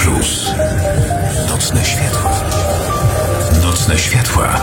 Plus. Nocne światła. Nocne światła.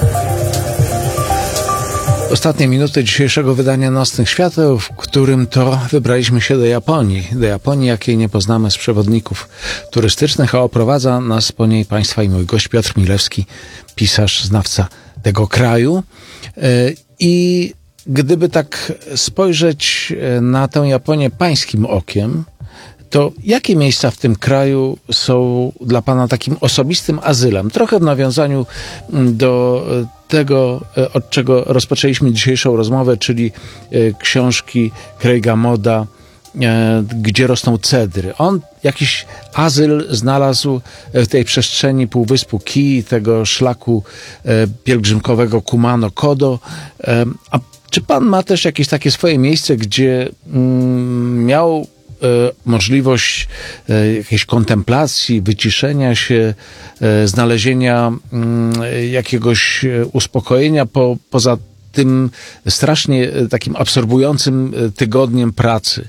Ostatnie minuty dzisiejszego wydania Nocnych Świateł, w którym to wybraliśmy się do Japonii. Do Japonii, jakiej nie poznamy z przewodników turystycznych, a oprowadza nas po niej Państwa i mój gość Piotr Milewski, pisarz, znawca tego kraju. I gdyby tak spojrzeć na tę Japonię pańskim okiem, to jakie miejsca w tym kraju są dla Pana takim osobistym azylem? Trochę w nawiązaniu do tego, od czego rozpoczęliśmy dzisiejszą rozmowę, czyli książki Craiga Modda, Gdzie rosną cedry. On jakiś azyl znalazł w tej przestrzeni półwyspu Kii, tego szlaku pielgrzymkowego Kumano-Kodo. A czy Pan ma też jakieś takie swoje miejsce, gdzie miał możliwość jakiejś kontemplacji, wyciszenia się, znalezienia jakiegoś uspokojenia poza tym strasznie takim absorbującym tygodniem pracy?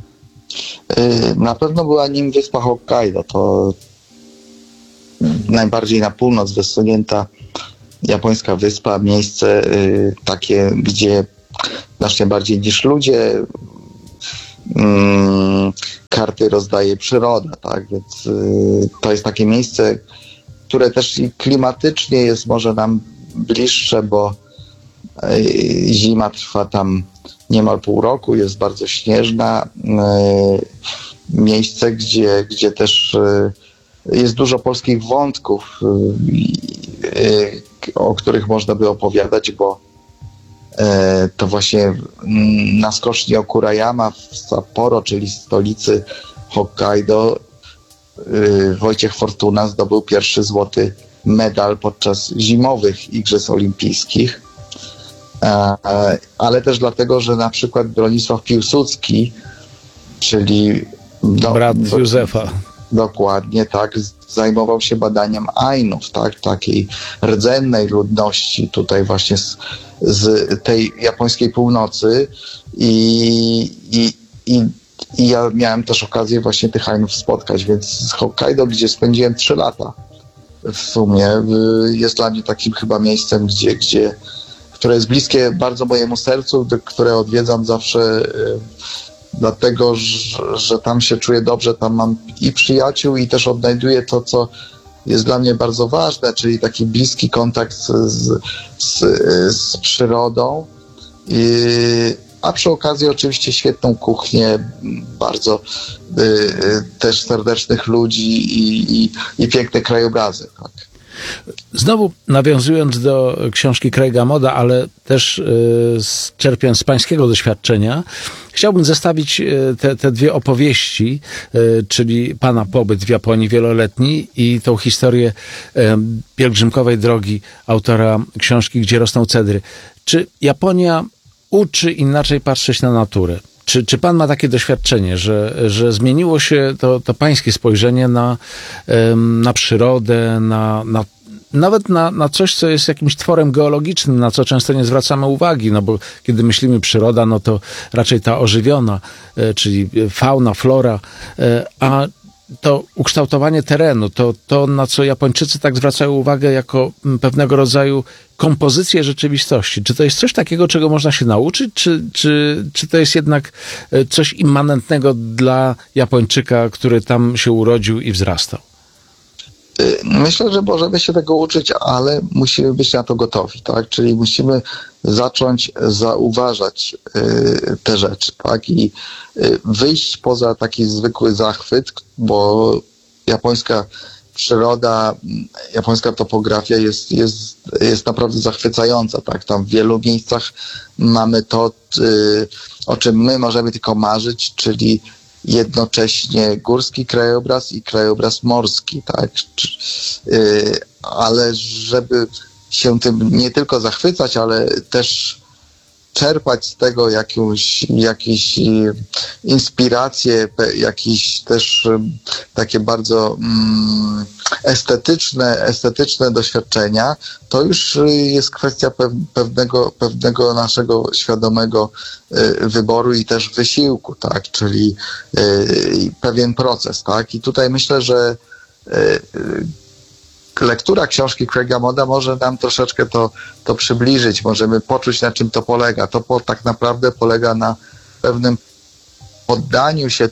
Na pewno była nim wyspa Hokkaido. To najbardziej na północ wysunięta japońska wyspa, miejsce takie, gdzie znacznie bardziej niż ludzie karty rozdaje przyroda, tak? Więc to jest takie miejsce, które też i klimatycznie jest może nam bliższe, bo zima trwa tam niemal pół roku, jest bardzo śnieżna. Miejsce, gdzie też jest dużo polskich wątków, o których można by opowiadać, bo to właśnie na skoczni Okurayama w Sapporo, czyli stolicy Hokkaido, Wojciech Fortuna zdobył pierwszy złoty medal podczas zimowych Igrzysk Olimpijskich, ale też dlatego, że na przykład Bronisław Piłsudski, czyli brat Józefa. Dokładnie, tak. Zajmował się badaniem Ainów, tak, takiej rdzennej ludności tutaj właśnie z tej japońskiej północy i ja miałem też okazję właśnie tych Ainów spotkać, więc z Hokkaido, gdzie spędziłem 3 lata w sumie, jest dla mnie takim chyba miejscem, które jest bliskie bardzo mojemu sercu, które odwiedzam zawsze dlatego, że tam się czuję dobrze, tam mam i przyjaciół, i też odnajduję to, co jest dla mnie bardzo ważne, czyli taki bliski kontakt z przyrodą, a przy okazji oczywiście świetną kuchnię, bardzo też serdecznych ludzi i piękne krajobrazy. Tak. Znowu nawiązując do książki Craiga Modda, ale też czerpiąc z pańskiego doświadczenia, chciałbym zestawić te dwie opowieści, czyli pana pobyt w Japonii wieloletni i tą historię pielgrzymkowej drogi autora książki Gdzie rosną cedry. Czy Japonia uczy inaczej patrzeć na naturę? Czy pan ma takie doświadczenie, że zmieniło się to pańskie spojrzenie na przyrodę, nawet na coś, co jest jakimś tworem geologicznym, na co często nie zwracamy uwagi, no bo kiedy myślimy przyroda, no to raczej ta ożywiona, czyli fauna, flora, a to ukształtowanie terenu, to na co Japończycy tak zwracają uwagę jako pewnego rodzaju kompozycję rzeczywistości. Czy to jest coś takiego, czego można się nauczyć, czy to jest jednak coś immanentnego dla Japończyka, który tam się urodził i wzrastał? Myślę, że możemy się tego uczyć, ale musimy być na to gotowi, tak? Czyli musimy zacząć zauważać te rzeczy, tak? I wyjść poza taki zwykły zachwyt, bo japońska przyroda, japońska topografia jest naprawdę zachwycająca, tak? Tam w wielu miejscach mamy to, o czym my możemy tylko marzyć, czyli jednocześnie górski krajobraz i krajobraz morski, tak? Ale żeby się tym nie tylko zachwycać, ale też czerpać z tego jakieś inspiracje, jakieś też takie bardzo estetyczne doświadczenia, to już jest kwestia pewnego naszego świadomego wyboru i też wysiłku, tak, czyli pewien proces, tak, i tutaj myślę, że lektura książki Craiga Modda może nam troszeczkę to przybliżyć, możemy poczuć, na czym to polega. To tak naprawdę polega na pewnym poddaniu się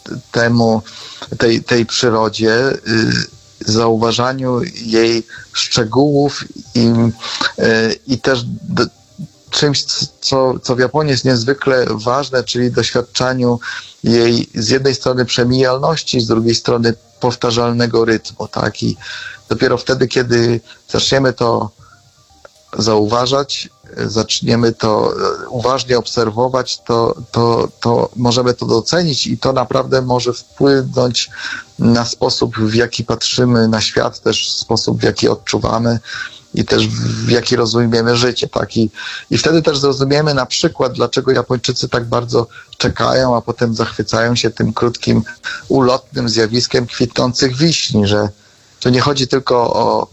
tej przyrodzie, zauważaniu jej szczegółów i też czymś, co w Japonii jest niezwykle ważne, czyli doświadczaniu jej z jednej strony przemijalności, z drugiej strony powtarzalnego rytmu, tak? I dopiero wtedy, kiedy zaczniemy to zauważać, zaczniemy to uważnie obserwować, to możemy to docenić i to naprawdę może wpłynąć na sposób, w jaki patrzymy na świat, też sposób, w jaki odczuwamy i też w jaki rozumiemy życie, tak? I wtedy też zrozumiemy na przykład, dlaczego Japończycy tak bardzo czekają, a potem zachwycają się tym krótkim, ulotnym zjawiskiem kwitnących wiśni, że to nie chodzi tylko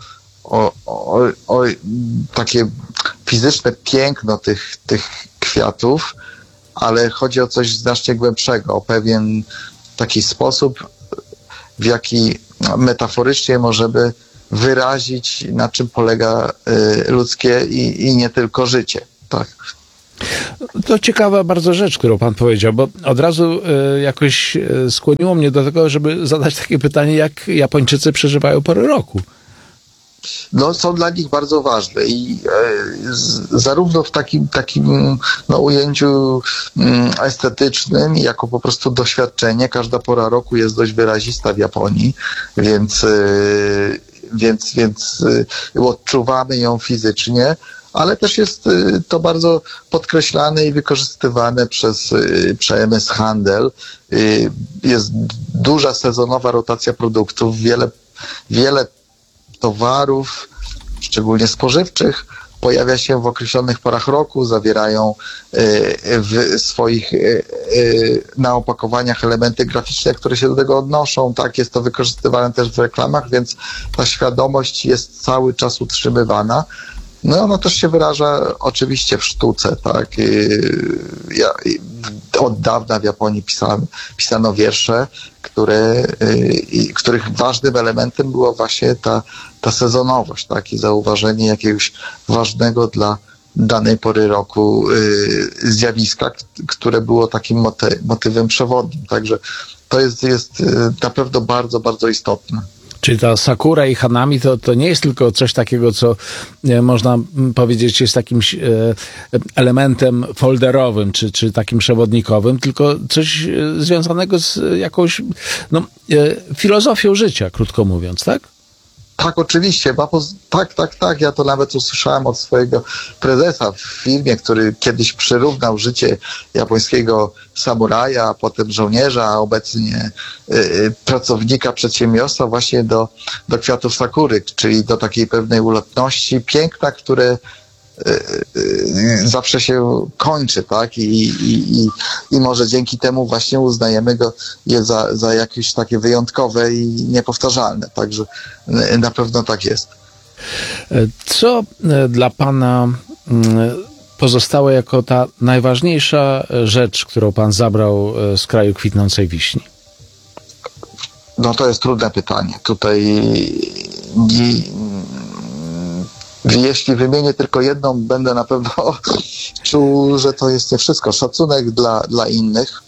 o takie fizyczne piękno tych kwiatów, ale chodzi o coś znacznie głębszego, o pewien taki sposób, w jaki metaforycznie możemy wyrazić, na czym polega ludzkie i nie tylko życie. Tak. To ciekawa bardzo rzecz, którą pan powiedział, bo od razu jakoś skłoniło mnie do tego, żeby zadać takie pytanie, jak Japończycy przeżywają pory roku. No, są dla nich bardzo ważne i zarówno w takim ujęciu estetycznym, jako po prostu doświadczenie. Każda pora roku jest dość wyrazista w Japonii, więc odczuwamy ją fizycznie, ale też jest to bardzo podkreślane i wykorzystywane przez przemysł, handel. Jest duża sezonowa rotacja produktów, wiele towarów, szczególnie spożywczych, pojawia się w określonych porach roku, zawierają w swoich na opakowaniach elementy graficzne, które się do tego odnoszą. Tak, jest to wykorzystywane też w reklamach, więc ta świadomość jest cały czas utrzymywana. No, ono też się wyraża oczywiście w sztuce, tak. Od dawna w Japonii pisano wiersze, których ważnym elementem była właśnie ta sezonowość, tak, i zauważenie jakiegoś ważnego dla danej pory roku zjawiska, które było takim motywem przewodnim. Także to jest na pewno bardzo, bardzo istotne. Czyli ta sakura i hanami to nie jest tylko coś takiego, co można powiedzieć jest jakimś elementem folderowym, czy takim przewodnikowym, tylko coś związanego z jakąś filozofią życia, krótko mówiąc, tak? Tak, oczywiście. Tak. Ja to nawet usłyszałem od swojego prezesa w filmie, który kiedyś przyrównał życie japońskiego samuraja, a potem żołnierza, a obecnie pracownika przedsiębiorstwa właśnie do kwiatów sakury, czyli do takiej pewnej ulotności, piękna, które zawsze się kończy, tak? I może dzięki temu właśnie uznajemy je za jakieś takie wyjątkowe i niepowtarzalne. Także na pewno tak jest. Co dla pana pozostało jako ta najważniejsza rzecz, którą pan zabrał z kraju kwitnącej wiśni? No to jest trudne pytanie. Tutaj jeśli wymienię tylko jedną, będę na pewno czuł, że to jest nie wszystko. Szacunek dla innych.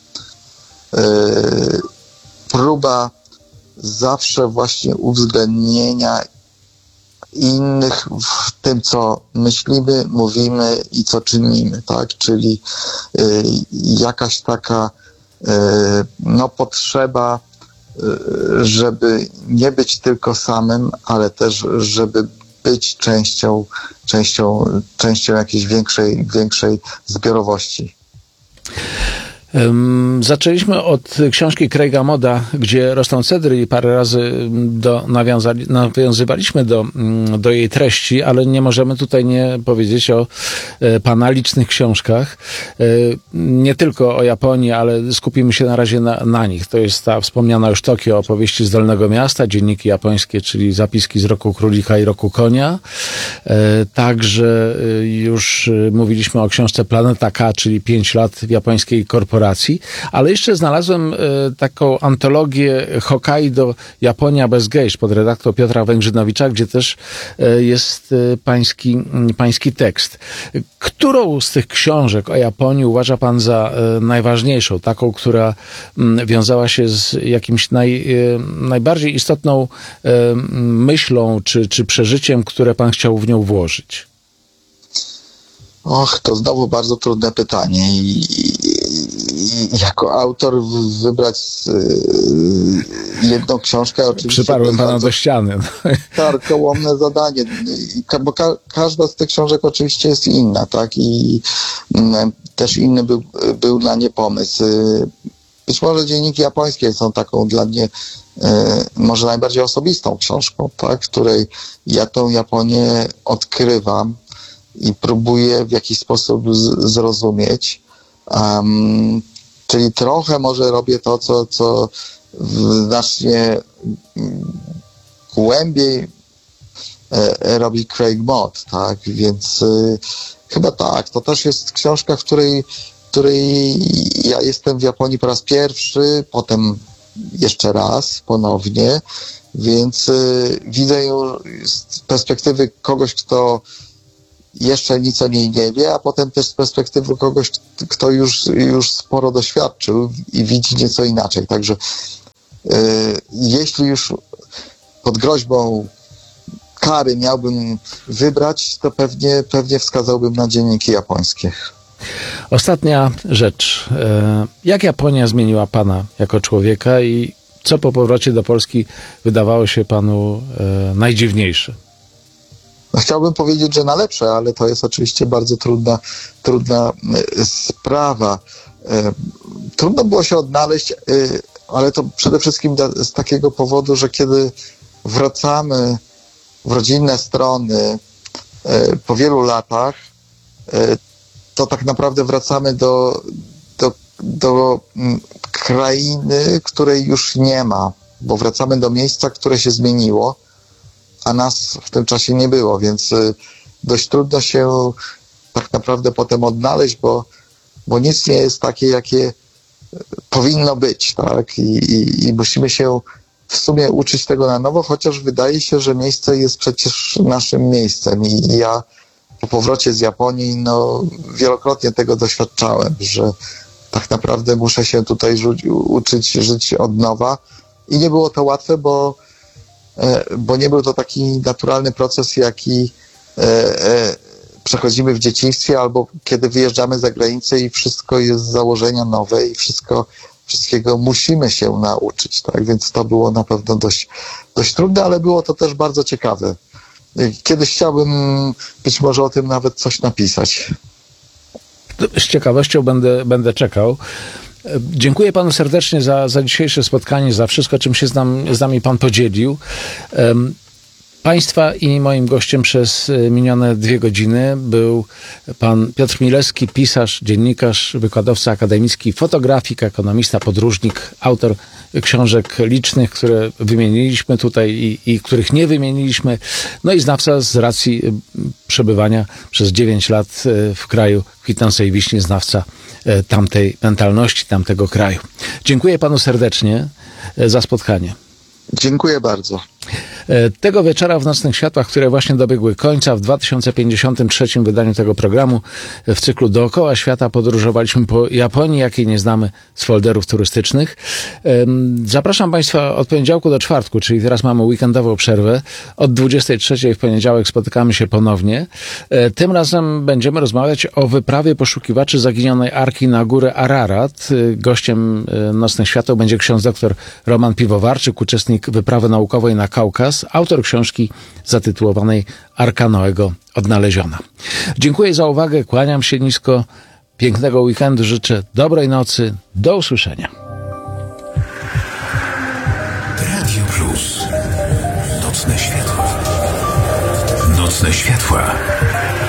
Próba zawsze właśnie uwzględnienia innych w tym, co myślimy, mówimy i co czynimy, tak? Czyli jakaś taka potrzeba, żeby nie być tylko samym, ale też, żeby być częścią jakiejś większej zbiorowości. Zaczęliśmy od książki Craiga Modda, gdzie rosną cedry i parę razy nawiązywaliśmy do jej treści, ale nie możemy tutaj nie powiedzieć o pana licznych książkach. Nie tylko o Japonii, ale skupimy się na razie na nich. To jest ta wspomniana już Tokio, opowieści z Dolnego Miasta, dzienniki japońskie, czyli zapiski z roku królika i roku konia. Także już mówiliśmy o książce Planeta K, czyli 5 lat w japońskiej korporacji, ale jeszcze znalazłem taką antologię Hokkaido, Japonia bez gejsz pod redaktor Piotra Węgrzynowicza, gdzie też jest pański tekst. Którą z tych książek o Japonii uważa pan za najważniejszą, taką, która wiązała się z jakimś najbardziej istotną myślą czy przeżyciem, które pan chciał w nią włożyć? To znowu bardzo trudne pytanie i jako autor wybrać jedną książkę oczywiście... Przyparłem pana do ściany. Karkołomne zadanie, bo każda z tych książek oczywiście jest inna, tak? I też inny był dla mnie pomysł. Być może dzienniki japońskie są taką dla mnie może najbardziej osobistą książką, tak? W której ja tą Japonię odkrywam i próbuję w jakiś sposób zrozumieć. Czyli trochę może robię to, co znacznie głębiej robi Craig Modd, tak? Więc chyba tak. To też jest książka, w której ja jestem w Japonii po raz pierwszy, potem jeszcze raz, ponownie, więc widzę ją z perspektywy kogoś, kto jeszcze nic o niej nie wie, a potem też z perspektywy kogoś, kto już sporo doświadczył i widzi nieco inaczej. Także jeśli już pod groźbą kary miałbym wybrać, to pewnie wskazałbym na dzienniki japońskie. Ostatnia rzecz. Jak Japonia zmieniła pana jako człowieka i co po powrocie do Polski wydawało się panu najdziwniejsze? Chciałbym powiedzieć, że na lepsze, ale to jest oczywiście bardzo trudna sprawa. Trudno było się odnaleźć, ale to przede wszystkim z takiego powodu, że kiedy wracamy w rodzinne strony po wielu latach, to tak naprawdę wracamy do krainy, której już nie ma, bo wracamy do miejsca, które się zmieniło, a nas w tym czasie nie było, więc dość trudno się tak naprawdę potem odnaleźć, bo nic nie jest takie, jakie powinno być, tak? I musimy się w sumie uczyć tego na nowo, chociaż wydaje się, że miejsce jest przecież naszym miejscem i ja po powrocie z Japonii, wielokrotnie tego doświadczałem, że tak naprawdę muszę się tutaj uczyć żyć od nowa i nie było to łatwe, bo nie był to taki naturalny proces, jaki przechodzimy w dzieciństwie albo kiedy wyjeżdżamy za granicę i wszystko jest z założenia nowe i wszystkiego musimy się nauczyć, tak? Więc to było na pewno dość trudne, ale było to też bardzo ciekawe. Kiedyś chciałbym być może o tym nawet coś napisać. Z ciekawością będę czekał. Dziękuję panu serdecznie za dzisiejsze spotkanie, za wszystko, czym się z nami pan podzielił. Państwa i moim gościem przez minione 2 godziny był pan Piotr Milewski, pisarz, dziennikarz, wykładowca akademicki, fotografik, ekonomista, podróżnik, autor książek licznych, które wymieniliśmy tutaj i których nie wymieniliśmy, no i znawca z racji przebywania przez 9 lat w kraju kwitnącej wiśni, znawca tamtej mentalności, tamtego kraju. Dziękuję panu serdecznie za spotkanie. Dziękuję bardzo. Tego wieczora w Nocnych Światłach, które właśnie dobiegły końca, w 2053 wydaniu tego programu w cyklu Dookoła Świata podróżowaliśmy po Japonii, jakiej nie znamy z folderów turystycznych. Zapraszam Państwa od poniedziałku do czwartku, czyli teraz mamy weekendową przerwę. Od 23 w poniedziałek spotykamy się ponownie. Tym razem będziemy rozmawiać o wyprawie poszukiwaczy zaginionej Arki na górę Ararat. Gościem Nocnych Świateł będzie ksiądz dr Roman Piwowarczyk, uczestnik wyprawy naukowej na Kaukaz, autor książki zatytułowanej Arka Noego odnaleziona. Dziękuję za uwagę, kłaniam się nisko. pięknego weekendu życzę, dobrej nocy, do usłyszenia. Radio Plus. Nocne światła. Nocne światła.